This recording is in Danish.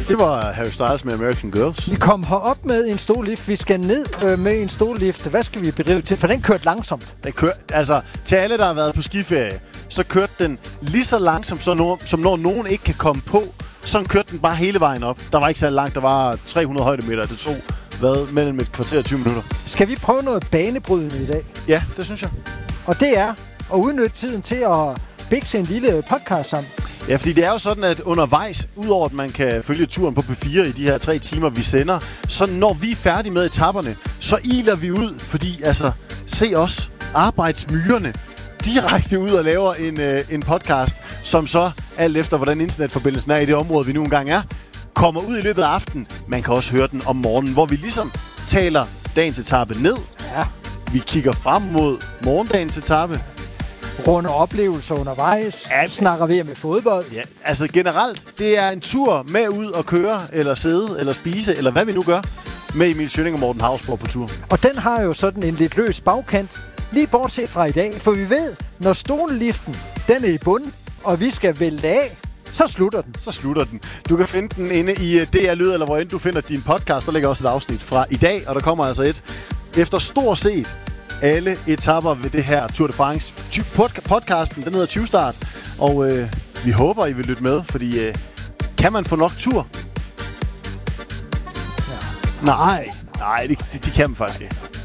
Det var Harry Styles med American Girls. Vi kom herop med en stollift. Vi skal ned med en stollift. Hvad skal vi bedrive til? For den kørte langsomt. Til alle, der har været på skiferie, så kørte den lige så langsomt, som når nogen ikke kan komme på. Sådan kørte den bare hele vejen op. Der var ikke så langt. Der var 300 højdemeter. Det tog mellem et kvarter og 20 minutter. Skal vi prøve noget banebrydende i dag? Ja, det synes jeg. Og det er at udnytte tiden til at bikse en lille podcast sammen. Ja, fordi det er jo sådan, at undervejs, udover at man kan følge turen på P4 i de her 3 timer, vi sender, så når vi er færdige med etapperne, så iler vi ud, fordi se os, arbejdsmyrerne, direkte ud og laver en podcast, som så, alt efter hvordan internetforbindelsen er i det område, vi nu engang er, kommer ud i løbet af aftenen. Man kan også høre den om morgenen, hvor vi ligesom taler dagens etape ned. Ja. Vi kigger frem mod morgendagens etape. Runde oplevelser undervejs. Ja. Snakker vi med fodbold. Ja, generelt, det er en tur med ud og køre, eller sidde, eller spise, eller hvad vi nu gør, med Emil Schønning og Morten Hausborg på tur. Og den har jo sådan en lidt løs bagkant, lige bortset fra i dag. For vi ved, når stoleliften, den er i bunden, og vi skal vælte af, så slutter den. Du kan finde den inde i DR Lyd, eller hvor end du finder din podcast. Der ligger også et afsnit fra i dag, og der kommer altså et efter stort set alle etapper ved det her Tour de France podcasten. Den hedder 20 Start, og vi håber, I vil lytte med, fordi kan man få nok tur? Ja. Nej, det kan man faktisk ikke.